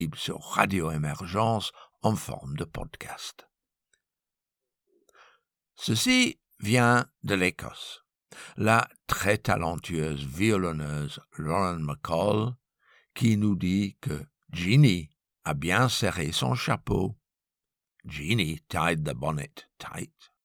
sur Radio Émergence en forme de podcast. Ceci vient de l'Écosse. La très talentueuse violonneuse Lauren McCall qui nous dit que Jeannie a bien serré son chapeau. Jeannie tied the bonnet tight.